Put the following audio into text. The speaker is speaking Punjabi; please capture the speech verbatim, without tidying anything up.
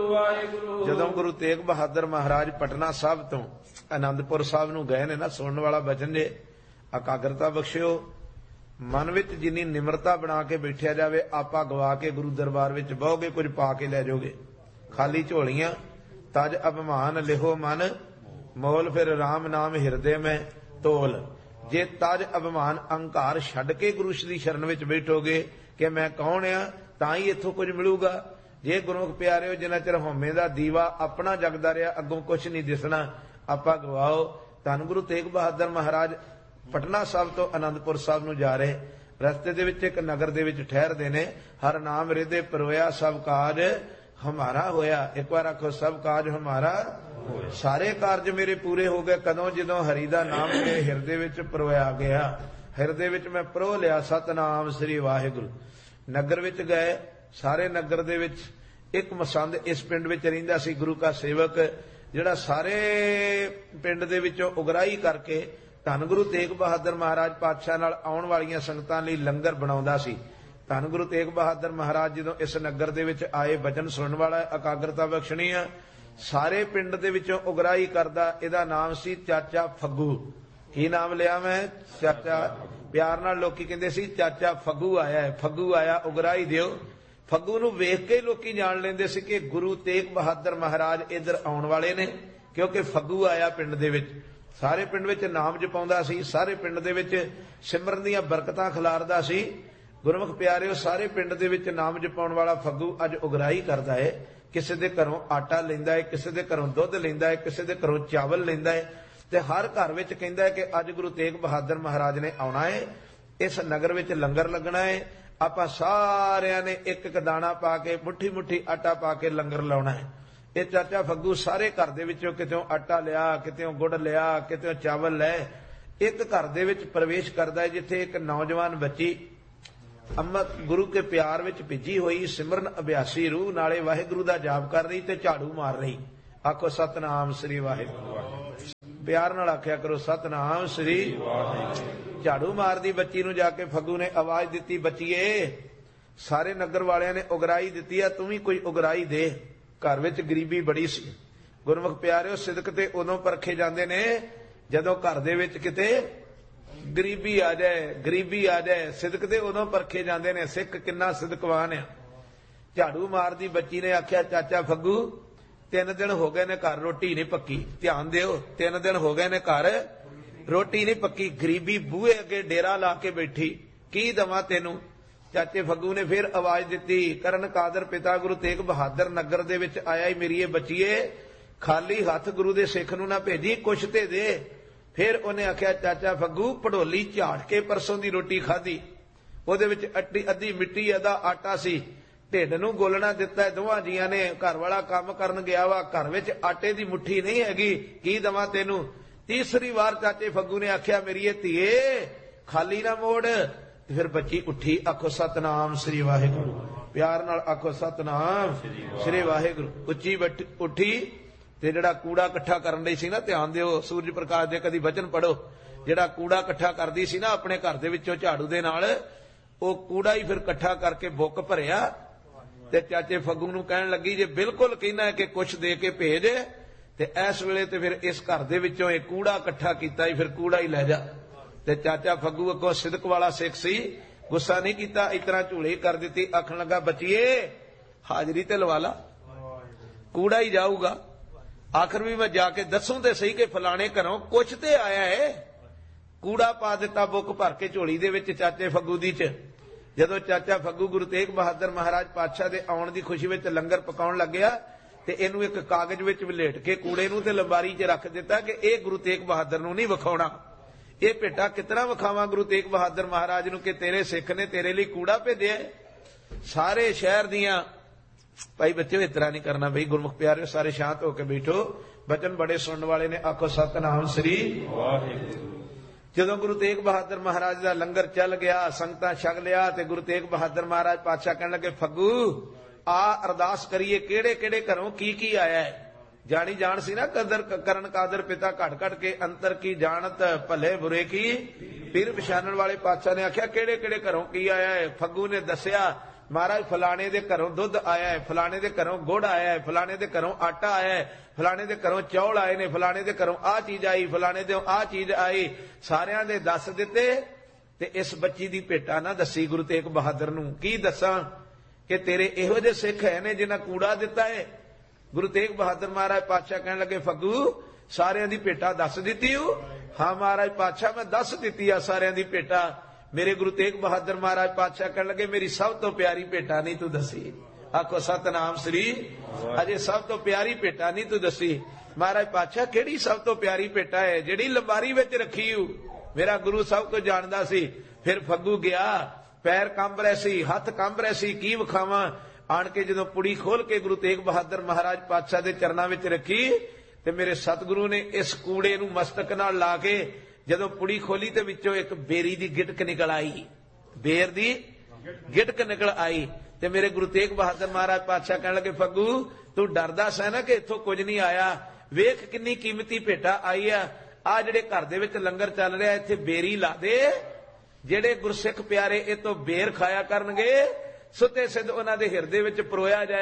ਜਦੋਂ ਗੁਰੂ ਤੇਗ ਬਹਾਦਰ ਮਹਾਰਾਜ ਪਟਨਾ ਸਾਹਿਬ ਤੋਂ ਆਨੰਦਪੁਰ ਸਾਹਿਬ ਨੂੰ ਗਏ ਨੇ ਨਾ, ਸੁਣਨ ਵਾਲਾ ਬਚਨ ਜੇ ਇਕਾਗਰਤਾ ਬਖਸ਼ਿਓ। ਮਨ ਵਿੱਚ ਜਿੰਨੀ ਨਿਮਰਤਾ ਬਣਾ ਕੇ ਬੈਠਿਆ ਜਾਵੇ, ਆਪਾ ਗਵਾ ਕੇ ਗੁਰੂ ਦਰਬਾਰ ਵਿੱਚ ਬਹੋਗੇ, ਕੁਝ ਪਾ ਕੇ ਲੈ ਜਾਓਗੇ। ਖਾਲੀ ਝੋਲੀਆਂ ਤਜ ਅਭਿਮਾਨ ਲਿਹੋ ਮਨ ਮੋਲ, ਫਿਰ ਰਾਮ ਨਾਮ ਹਿਰਦੇ ਮੈਂ ਤੋਲ। ਜੇ ਤਜ ਅਭਿਮਾਨ ਅਹੰਕਾਰ ਛੱਡ ਕੇ ਗੁਰੂ ਦੀ ਸ਼ਰਨ ਵਿੱਚ ਬੈਠੋਗੇ ਕਿ ਮੈਂ ਕੌਣ ਆ, ਤਾਂ ਹੀ ਇੱਥੋਂ ਕੁਝ ਮਿਲੂਗਾ। ਜੇ ਗੁਰਮੁਖ ਪਿਆਰਿਓ ਜਿੰਨਾ ਚਿਰ ਹਉਮੈ ਦਾ ਦੀਵਾ ਆਪਣਾ ਜਗਦਾ ਰਿਹਾ, ਅੱਗੋਂ ਕੁਛ ਨਹੀਂ ਦਿਸਣਾ, ਆਪਾਂ ਗਵਾਓ। ਧੰਨ ਗੁਰੂ ਤੇਗ ਬਹਾਦਰ ਮਹਾਰਾਜ ਪਟਨਾ ਸਾਹਿਬ ਤੋਂ ਆਨੰਦਪੁਰ ਸਾਹਿਬ ਨੂੰ ਜਾ ਰਹੇ, ਰਸਤੇ ਦੇ ਵਿੱਚ ਇੱਕ ਨਗਰ ਦੇ ਵਿੱਚ ਠਹਿਰਦੇ ਨੇ। ਹਰ ਨਾਮ ਰਿਦੇ ਪਰੋਇਆ ਸਭ ਕਾਜ ਹਮਾਰਾ ਹੋਇਆ। ਇੱਕ ਵਾਰ ਆਖੋ ਸਭ ਕਾਜ ਹਮਾਰਾ ਹੋਇਆ। ਸਾਰੇ ਕਾਰਜ ਮੇਰੇ ਪੂਰੇ ਹੋ ਗਏ ਕਦੋਂ? ਜਦੋਂ ਹਰੀ ਦਾ ਨਾਮ ਮੇਰੇ ਹਿਰਦੇ ਵਿੱਚ ਪਰੋਇਆ ਗਿਆ। ਹਿਰਦੇ ਵਿੱਚ ਮੈਂ ਪਰੋ ਲਿਆ ਸਤਨਾਮ ਸ੍ਰੀ ਵਾਹਿਗੁਰੂ। ਨਗਰ ਵਿੱਚ ਗਏ, ਸਾਰੇ ਨਗਰ ਦੇ ਵਿੱਚ ਇੱਕ ਮਸੰਦ ਇਸ ਪਿੰਡ ਵਿੱਚ ਰਹਿੰਦਾ ਸੀ, ਗੁਰੂ ਕਾ ਸੇਵਕ, ਜਿਹੜਾ ਸਾਰੇ ਪਿੰਡ ਦੇ ਵਿੱਚੋਂ ਉਗਰਾਹੀ ਕਰਕੇ ਧੰਨ ਗੁਰੂ ਤੇਗ ਬਹਾਦਰ ਮਹਾਰਾਜ ਪਾਤਸ਼ਾਹ ਨਾਲ ਆਉਣ ਵਾਲੀਆਂ ਸੰਗਤਾਂ ਲਈ ਲੰਗਰ ਬਣਾਉਂਦਾ ਸੀ। ਧੰਨ ਗੁਰੂ ਤੇਗ ਬਹਾਦਰ ਮਹਾਰਾਜ ਜਦੋਂ ਇਸ ਨਗਰ ਦੇ ਵਿੱਚ ਆਏ, ਬਚਨ ਸੁਣਨ ਵਾਲਾ, ਇਕਾਗਰਤਾ ਬਖਸ਼ਣੀ ਆ, ਸਾਰੇ ਪਿੰਡ ਦੇ ਵਿੱਚੋਂ ਉਗਰਾਹੀ ਕਰਦਾ। ਇਹਦਾ ਨਾਮ ਸੀ ਚਾਚਾ ਫੱਗੂ। ਕੀ ਨਾਮ ਲਿਆ ਮੈਂ? ਚਾਚਾ। ਪਿਆਰ ਨਾਲ ਲੋਕੀ ਕਹਿੰਦੇ ਸੀ ਚਾਚਾ ਫੱਗੂ ਆਇਆ ਹੈ, ਫੱਗੂ ਆਇਆ, ਉਗਰਾਹੀ ਦਿਓ। ਫੱਗੂ ਨੂੰ ਵੇਖ ਕੇ ਲੋਕੀ ਜਾਣ ਲੈਂਦੇ ਸੀ ਕਿ ਗੁਰੂ ਤੇਗ ਬਹਾਦਰ ਮਹਾਰਾਜ ਇੱਧਰ ਆਉਣ ਵਾਲੇ ਨੇ, ਕਿਉਂਕਿ ਫੱਗੂ ਆਇਆ ਪਿੰਡ ਦੇ ਵਿੱਚ। ਸਾਰੇ ਪਿੰਡ ਵਿੱਚ ਨਾਮ ਜਪਾਉਂਦਾ ਸੀ, ਸਾਰੇ ਪਿੰਡ ਦੇ ਵਿੱਚ ਸਿਮਰਨ ਦੀਆਂ ਬਰਕਤਾਂ ਖਿਲਾਰਦਾ ਸੀ। ਗੁਰਮੁਖ ਪਿਆਰਿਓ, ਸਾਰੇ ਪਿੰਡ ਦੇ ਵਿੱਚ ਨਾਮ ਜਪਾਉਣ ਵਾਲਾ ਫੱਗੂ ਅੱਜ ਉਗਰਾਹੀ ਕਰਦਾ ਹੈ। ਕਿਸੇ ਦੇ ਘਰੋਂ ਆਟਾ ਲੈਂਦਾ ਹੈ, ਕਿਸੇ ਦੇ ਘਰੋਂ ਦੁੱਧ ਲੈਂਦਾ ਹੈ, ਕਿਸੇ ਦੇ ਘਰੋਂ ਚਾਵਲ ਲੈਂਦਾ ਹੈ, ਤੇ ਹਰ ਘਰ ਵਿੱਚ ਕਹਿੰਦਾ ਹੈ ਕਿ ਅੱਜ ਗੁਰੂ ਤੇਗ ਬਹਾਦਰ ਮਹਾਰਾਜ ਨੇ ਆਉਣਾ ਹੈ, ਇਸ ਨਗਰ ਵਿੱਚ ਲੰਗਰ ਲੱਗਣਾ ਹੈ, ਆਪਾਂ ਸਾਰਿਆਂ ਨੇ ਇੱਕ ਇੱਕ ਦਾਣਾ ਪਾ ਕੇ, ਮੁੱਠੀ ਮੁੱਠੀ ਆਟਾ ਪਾ ਕੇ ਲੰਗਰ ਲਾਉਣਾ ਹੈ। ਇਹ ਚਾਚਾ ਫੱਗੂ ਸਾਰੇ ਘਰ ਦੇ ਵਿੱਚੋਂ ਕਿਤੇੋਂ ਆਟਾ ਲਿਆ, ਕਿਤੇੋਂ ਗੁੜ ਲਿਆ, ਕਿਤੇੋਂ ਚਾਵਲ ਲੈ, ਇੱਕ ਘਰ ਦੇ ਵਿੱਚ ਪ੍ਰਵੇਸ਼ ਕਰਦਾ ਹੈ ਜਿੱਥੇ ਇੱਕ ਨੌਜਵਾਨ ਬੱਚੀ ਅੰਮ੍ਰਿਤ ਗੁਰੂ ਕੇ ਪਿਆਰ ਵਿੱਚ ਭਿੱਜੀ ਹੋਈ ਸਿਮਰਨ ਅਭਿਆਸੀ ਰੂਹ ਨਾਲੇ ਵਾਹਿਗੁਰੂ ਦਾ ਜਾਪ ਕਰ ਰਹੀ ਤੇ ਝਾੜੂ ਮਾਰ ਰਹੀ। ਆਖੋ ਸਤਨਾਮ ਸ੍ਰੀ ਵਾਹਿਗੁਰੂ। ਪਿਆਰ ਨਾਲ ਆਖਿਆ ਕਰੋ ਸਤਨਾਮ ਸ੍ਰੀ ਵਾਹਿਗੁਰੂ। ਝਾੜੂ ਮਾਰਦੀ ਬੱਚੀ ਨੂੰ ਜਾ ਕੇ ਫੱਗੂ ਨੇ ਆਵਾਜ਼ ਦਿੱਤੀ, ਬੱਚੀਏ, ਸਾਰੇ ਨਗਰ ਵਾਲਿਆਂ ਨੇ ਉਗਰਾਹੀ ਦਿੱਤੀ ਆ, ਤੂੰ ਵੀ ਕੋਈ ਉਗਰਾਹੀ ਦੇ। ਘਰ ਵਿੱਚ ਗਰੀਬੀ ਬੜੀ ਸੀ। ਗੁਰਮੁਖ ਪਿਆਰਿਓ, ਸਿਦਕ ਤੇ ਉਦੋਂ ਪਰਖੇ ਜਾਂਦੇ ਨੇ ਜਦੋਂ ਘਰ ਦੇ ਵਿੱਚ ਕਿਤੇ ਗਰੀਬੀ ਆ ਜਾਏ, ਗਰੀਬੀ ਆ ਜਾਏ। ਸਿਦਕ ਤੇ ਉਦੋਂ ਪਰਖੇ ਜਾਂਦੇ ਨੇ, ਸਿੱਖ ਕਿੰਨਾ ਸਿਦਕਵਾਨ ਆ। ਝਾੜੂ ਮਾਰਦੀ ਬੱਚੀ ਨੇ ਆਖਿਆ, ਚਾਚਾ ਫੱਗੂ, ਤਿੰਨ ਦਿਨ ਹੋ ਗਏ ਨੇ ਘਰ ਰੋਟੀ ਨਹੀਂ ਪੱਕੀ। ਧਿਆਨ ਦਿਓ, ਤਿੰਨ ਦਿਨ ਹੋ ਗਏ ਨੇ ਘਰ ਰੋਟੀ ਨਹੀਂ ਪੱਕੀ। ਗਰੀਬੀ ਬੂਹੇ ਅੱਗੇ ਡੇਰਾ ਲਾ ਕੇ ਬੈਠੀ, ਕੀ ਦਵਾਂ ਤੈਨੂੰ? ਚਾਚੇ ਫੱਗੂ ਨੇ ਫਿਰ ਆਵਾਜ਼ ਦਿੱਤੀ, ਕਰਨ ਕਾਦਰ ਪਿਤਾ ਗੁਰੂ ਤੇਗ ਬਹਾਦਰ ਨਗਰ ਦੇ ਵਿੱਚ ਆਇਆ ਹੀ, ਮੇਰੀ ਇਹ ਬੱਚੀਏ, ਖਾਲੀ ਹੱਥ ਗੁਰੂ ਦੇ ਸਿੱਖ ਨੂੰ ਨਾ ਭੇਜੀ, ਕੁਛ ਤੇ ਦੇ। ਫਿਰ ਉਹਨੇ ਆਖਿਆ, ਚਾਚਾ ਫੱਗੂ, ਪੜੋਲੀ ਝਾੜ ਕੇ ਪਰਸੋਂ ਦੀ ਰੋਟੀ ਖਾਧੀ, ਉਹਦੇ ਵਿੱਚ ਅੱਟੀ ਅੱਧੀ ਮਿੱਟੀ ਦਾ ਆਟਾ ਸੀ, ਢਿੱਡ ਨੂੰ ਗੋਲਣਾ ਦਿੱਤਾ ਦੋਵਾਂ ਜੀਆਂ ਨੇ। ਘਰ ਵਾਲਾ ਕੰਮ ਕਰਨ ਗਿਆ ਵਾ, ਘਰ ਵਿੱਚ ਆਟੇ ਦੀ ਮੁੱਠੀ ਨਹੀਂ ਹੈਗੀ, ਕੀ ਦਵਾਂ ਤੈਨੂੰ? ਤੀਸਰੀ ਵਾਰ ਚਾਚੇ ਫੱਗੂ ਨੇ ਆਖਿਆ, ਮੇਰੀ ਇਹ ਧੀਏ, ਖਾਲੀ ਨਾ ਮੋੜ। ਫਿਰ ਬੱਚੀ ਉੱਠੀ। ਆਖੋ ਸਤਨਾਮ ਸ੍ਰੀ ਵਾਹਿਗੁਰੂ। ਪਿਆਰ ਨਾਲ ਆਖੋ ਸਤਨਾਮ ਸ੍ਰੀ ਵਾਹਿਗੁਰੂ। ਉੱਚੀ ਉੱਠੀ ਤੇ ਜਿਹੜਾ ਕੂੜਾ ਇਕੱਠਾ ਕਰਨ ਲਈ ਸੀ ਨਾ, ਧਿਆਨ ਦਿਓ, ਸੂਰਜ ਪ੍ਰਕਾਸ਼ ਦੇ ਕਦੀ ਵਚਨ ਪੜੋ, ਜਿਹੜਾ ਕੂੜਾ ਇਕੱਠਾ ਕਰਦੀ ਸੀ ਨਾ ਆਪਣੇ ਘਰ ਦੇ ਵਿੱਚੋਂ ਝਾੜੂ ਦੇ ਨਾਲ, ਉਹ ਕੂੜਾ ਹੀ ਫਿਰ ਇਕੱਠਾ ਕਰਕੇ ਬੁੱਕ ਭਰਿਆ ਤੇ ਚਾਚੇ ਫੱਗੂ ਨੂੰ ਕਹਿਣ ਲੱਗੀ, ਜੇ ਬਿਲਕੁਲ ਕਹਿਣਾ ਕਿ ਕੁਛ ਦੇ ਕੇ ਭੇਜ, ਤੇ ਇਸ ਵੇਲੇ ਤੇ ਫਿਰ ਇਸ ਘਰ ਦੇ ਵਿੱਚੋਂ ਇਹ ਕੂੜਾ ਇਕੱਠਾ ਕੀਤਾ ਹੀ, ਫਿਰ ਕੂੜਾ ਹੀ ਲੈ ਜਾ। ਤੇ ਚਾਚਾ ਫੱਗੂ ਅੱਗੋਂ ਸਿਦਕ ਵਾਲਾ ਸਿੱਖ ਸੀ, ਗੁੱਸਾ ਨਹੀਂ ਕੀਤਾ, ਇਸ ਤਰ੍ਹਾਂ ਝੂਲੇ ਕਰ ਦਿੱਤੀ। ਆਖਣ ਲੱਗਾ, ਬੱਚੀਏ, ਹਾਜ਼ਰੀ ਤੇ ਲਵਾ ਲਾ, ਕੂੜਾ ਹੀ ਜਾਊਗਾ। ਆਖਰ ਵੀ ਮੈਂ ਜਾ ਕੇ ਦੱਸੂ ਤੇ ਸਹੀ ਕਿ ਫਲਾਣੇ ਘਰੋਂ ਕੁਛ ਤੇ ਆਇਆ ਹੈ। ਕੂੜਾ ਪਾ ਦਿੱਤਾ ਬੁੱਕ ਭਰ ਕੇ ਝੋਲੀ ਦੇ ਵਿੱਚ ਚਾਚੇ ਫੱਗੂ ਦੀ ਚ। ਜਦੋਂ ਚਾਚਾ ਫੱਗੂ ਗੁਰੂ ਤੇਗ ਬਹਾਦਰ ਮਹਾਰਾਜ ਪਾਤਸ਼ਾਹ ਦੇ ਆਉਣ ਦੀ ਖੁਸ਼ੀ ਵਿੱਚ ਲੰਗਰ ਪਕਾਉਣ ਲੱਗਿਆ ਤੇ ਇਹਨੂੰ ਇੱਕ ਕਾਗਜ਼ ਵਿੱਚ ਵਲੇਟ ਕੇ ਕੂੜੇ ਨੂੰ ਤੇ ਲੰਬਾਰੀ 'ਚ ਰੱਖ ਦਿੱਤਾ ਕਿ ਇਹ ਗੁਰੂ ਤੇਗ ਬਹਾਦਰ ਨੂੰ ਨਹੀਂ ਵਿਖਾਉਣਾ। ਇਹ ਭੇਟਾ ਕਿਤਨਾ ਵਿਖਾਵਾਂ ਗੁਰੂ ਤੇਗ ਬਹਾਦਰ ਮਹਾਰਾਜ ਨੂੰ ਕਿ ਤੇਰੇ ਸਿੱਖ ਨੇ ਤੇਰੇ ਲਈ ਕੂੜਾ ਭੇਜਿਆ। ਸਾਰੇ ਸ਼ਹਿਰ ਦੀਆਂ ਭਾਈ ਬੱਚੇ ਇਸ ਤਰ੍ਹਾਂ ਨਹੀਂ ਕਰਨਾ ਬਈ। ਗੁਰਮੁਖ ਪਿਆਰਿਓ, ਸਾਰੇ ਸ਼ਾਂਤ ਹੋ ਕੇ ਬੈਠੋ। ਬਚਨ ਬੜੇ ਸੁਣਨ ਵਾਲੇ ਨੇ, ਆਖੋ ਸਤਨਾਮ ਸ੍ਰੀ ਵਾਹਿਗੁਰੂ। ਜਦੋਂ ਗੁਰੂ ਤੇਗ ਬਹਾਦਰ ਮਹਾਰਾਜ ਦਾ ਲੰਗਰ ਚੱਲ ਗਿਆ, ਸੰਗਤਾਂ ਛਕ ਲਿਆ ਤੇ ਗੁਰੂ ਤੇਗ ਬਹਾਦਰ ਮਹਾਰਾਜ ਪਾਤਸ਼ਾਹ ਕਹਿਣ ਲੱਗੇ, ਫੱਗੂ ਆ ਅਰਦਾਸ ਕਰੀਏ, ਕਿਹੜੇ ਕਿਹੜੇ ਘਰੋਂ ਕੀ ਕੀ ਆਇਆ ਹੈ। ਜਾਣੀ ਜਾਣ ਸੀ ਨਾ ਕਦਰ ਕਰਨ ਕਾਦਰ ਪਿਤਾ ਘਟ ਘਟ ਕੇ ਅੰਤਰ ਕੀ ਜਾਣਤ ਭਲੇ ਬੁਰੇ ਕੀ ਪੀਰ ਪਛਾਣਨ ਵਾਲੇ ਪਾਤਸ਼ਾਹ ਨੇ ਆਖਿਆ, ਕਿਹੜੇ ਕਿਹੜੇ ਘਰੋਂ ਕੀ ਆਇਆ ਹੈ। ਫੱਗੂ ਨੇ ਦੱਸਿਆ, महाराज फलाने दे घरों दुध आया है, फलाने दे घरों गुड़ आया है, फलाने दे घरों आटा आया है, फलाने दे घरों चौल आए ने, फलाने दे घरों आ चीज आई, फलाने दे आ चीज आई, सारियां दे दस दिते। ते इस बच्ची दी भेटा ना दसी गुरु तेग बहादुर नूं। की दसां कि तेरे इहो जे सिख है ने जिन्हां कूड़ा दिता है। गुरु तेग बहादुर महाराज पातशाह कहण लगे फग्गू सारियां दी भेटा दस दिती हो? हाँ महाराज पातशाह मैं दस दिती आ सारियां दी भेटा। मेरे गुरु तेग बहादुर महाराज पातशाह कहण लगे मेरी सब तो प्यारी भेटा नहीं तू दसी। आखो सतनाम श्री। अजे सब तो प्यारी भेटा नहीं तू दसी। महाराज पातशाह केड़ी सब तो प्यारी भेटा है? जेड़ी लंबारी विच रखी हो। मेरा गुरु सब कुछ जानदा सी। फिर फग्गू गया, पैर कंब रहे सी, हथ कंब रहे सी, की विखावां। आण के जदों पुड़ी खोल के गुरु तेग बहादुर महाराज पातशाह दे चरनां विच रखी ते मेरे सतगुरु ने इस कूड़े नूं मस्तक नाल ला के जदों पुड़ी खोली ते विचों एक बेरी दी गिटक निकल आई। बेर दी गिटक निकल आई ते मेरे गुरु तेग बहादुर महाराज पातशाह कहण लगे फग्गू तू डरदा सै ना कि इत्थों कुछ नहीं आया, वेख किन्नी कीमती भेटा आई आ। आ जिहड़े घर दे विच लंगर चल रहा इत्थे बेरी ला दे, जिहड़े गुरसिख प्यारे इह तों बेर खाया करनगे सुते सिद्ध उन्हां दे हिरदे विच परोया जाए।